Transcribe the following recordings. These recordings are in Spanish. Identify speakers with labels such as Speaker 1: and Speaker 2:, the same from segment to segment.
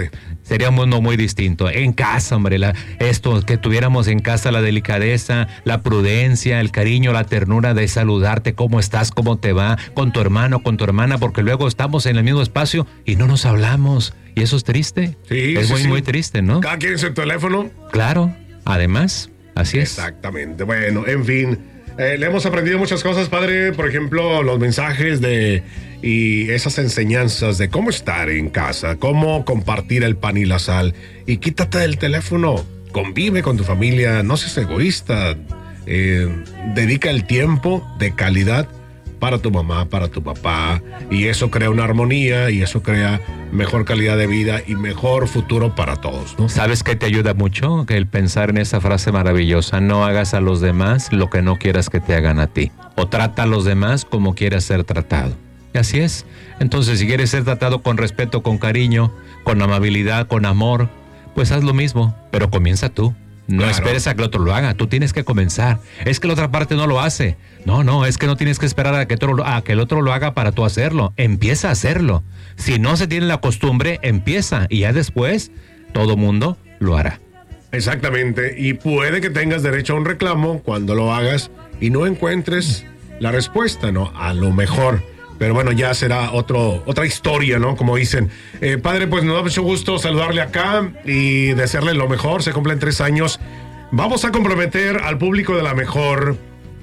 Speaker 1: Sería un mundo muy distinto. En casa, hombre, esto, que tuviéramos en casa la delicadeza, la prudencia, el cariño, la ternura de saludarte, cómo estás, cómo te va, con tu hermano, con tu hermana, porque luego estamos en el mismo espacio y no nos hablamos. Y eso es triste.
Speaker 2: Sí,
Speaker 1: es muy triste, ¿no?
Speaker 2: Cada quien en su teléfono.
Speaker 1: Claro, además, así es.
Speaker 2: Exactamente. Bueno, en fin, le hemos aprendido muchas cosas, padre. Por ejemplo, los mensajes y esas enseñanzas de cómo estar en casa, cómo compartir el pan y la sal. Y quítate del teléfono, convive con tu familia, no seas egoísta. Dedica el tiempo de calidad para tu mamá, para tu papá, y eso crea una armonía y eso crea mejor calidad de vida y mejor futuro para todos, ¿no?
Speaker 1: ¿Sabes qué te ayuda mucho? Que el pensar en esa frase maravillosa: no hagas a los demás lo que no quieras que te hagan a ti, o trata a los demás como quieras ser tratado. Y así es. Entonces, si quieres ser tratado con respeto, con cariño, con amabilidad, con amor, pues haz lo mismo, pero comienza tú. No esperes a que el otro lo haga, tú tienes que comenzar. Es que la otra parte no lo hace. No, es que no tienes que esperar a que el otro lo haga para tú hacerlo. Empieza a hacerlo. Si no se tiene la costumbre, empieza, y ya después todo mundo lo hará.
Speaker 2: Exactamente, y puede que tengas derecho a un reclamo cuando lo hagas y no encuentres la respuesta, ¿no? A lo mejor. Pero bueno, ya será otra historia, ¿no? Como dicen. Padre, pues nos da mucho gusto saludarle acá y desearle lo mejor. Se cumplen 3 años. Vamos a comprometer al público de La Mejor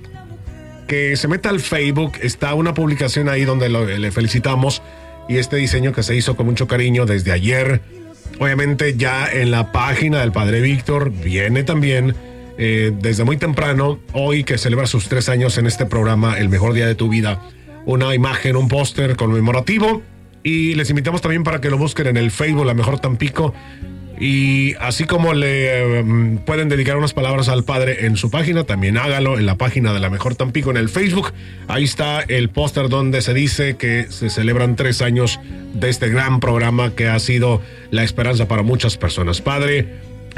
Speaker 2: que se meta al Facebook. Está una publicación ahí donde le felicitamos. Y este diseño que se hizo con mucho cariño desde ayer. Obviamente ya en la página del Padre Víctor viene también desde muy temprano, hoy que celebra sus 3 años en este programa, El Mejor Día de tu Vida, una imagen, un póster conmemorativo, y les invitamos también para que lo busquen en el Facebook La Mejor Tampico, y así como le pueden dedicar unas palabras al Padre en su página, también hágalo en la página de La Mejor Tampico en el Facebook. Ahí está el póster donde se dice que se celebran 3 años de este gran programa que ha sido la esperanza para muchas personas. Padre,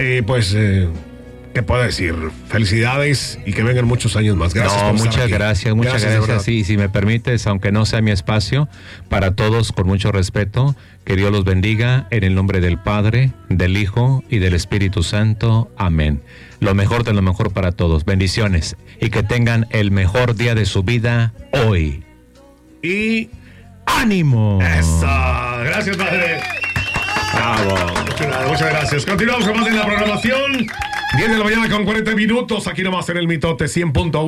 Speaker 2: ¿qué puedo decir? Felicidades y que vengan muchos años más. Gracias.
Speaker 1: No, muchas gracias. Sí, si me permites, aunque no sea mi espacio, para todos, con mucho respeto, que Dios los bendiga en el nombre del Padre, del Hijo y del Espíritu Santo. Amén. Lo mejor de lo mejor para todos. Bendiciones y que tengan el mejor día de su vida hoy.
Speaker 2: Y
Speaker 1: ¡ánimo!
Speaker 2: ¡Eso! Gracias, Padre.
Speaker 1: Bravo.
Speaker 2: Muchas gracias. Continuamos con más en la programación. 10 de la mañana con 40 minutos. Aquí nomás en el Mitote 100.1.